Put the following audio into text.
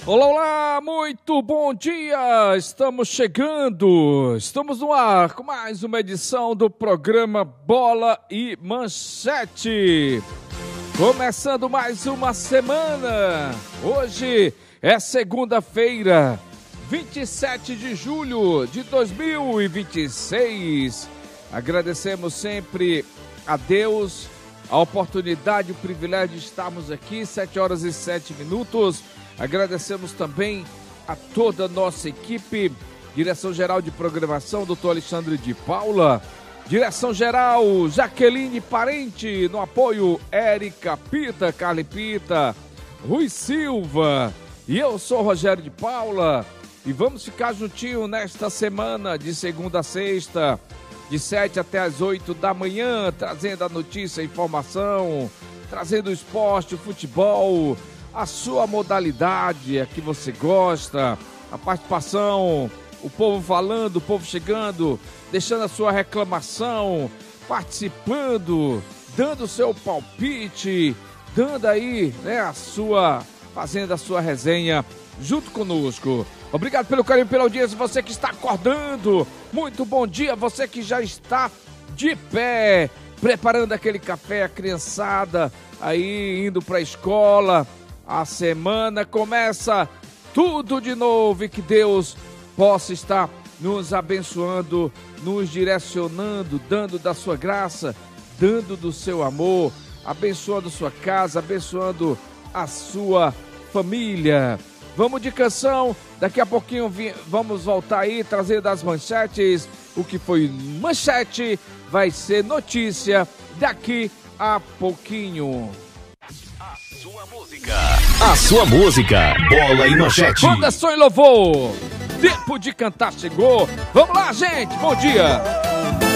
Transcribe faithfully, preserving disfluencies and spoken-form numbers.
Olá, olá, muito bom dia! Estamos chegando, estamos no ar com mais uma edição do programa Bola e Manchete. Começando mais uma semana, hoje é segunda-feira, vinte e sete de julho de dois mil e vinte e seis. Agradecemos sempre a Deus a oportunidade, o privilégio de estarmos aqui, sete horas e sete minutos. Agradecemos também a toda a nossa equipe, Direção-Geral de Programação, doutor Alexandre de Paula, Direção-Geral Jaqueline Parente, no apoio Érica Pita, Carly Pita, Rui Silva, e eu sou Rogério de Paula, e vamos ficar juntinho nesta semana, de segunda a sexta, de sete até as oito da manhã, trazendo a notícia, a informação, trazendo o esporte, o futebol, a sua modalidade, a que você gosta, a participação, o povo falando, o povo chegando, deixando a sua reclamação, participando, dando o seu palpite, dando aí, né, a sua, fazendo a sua resenha junto conosco. Obrigado pelo carinho, pela audiência, você que está acordando, muito bom dia, você que já está de pé, preparando aquele café, a criançada aí indo para a escola. A semana começa tudo de novo e que Deus possa estar nos abençoando, nos direcionando, dando da sua graça, dando do seu amor, abençoando sua casa, abençoando a sua família. Vamos de canção, daqui a pouquinho vamos voltar aí, trazer das manchetes, o que foi manchete vai ser notícia daqui a pouquinho. Sua música. A sua música. Bola e Manchete. Banda Som e Louvor. Tempo de cantar chegou. Vamos lá, gente. Bom dia.